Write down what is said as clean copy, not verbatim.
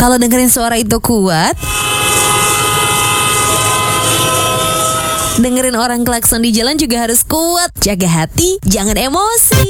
Kalau dengerin suara itu kuat, dengerin orang klakson di jalan juga harus kuat. Jaga hati, jangan emosi.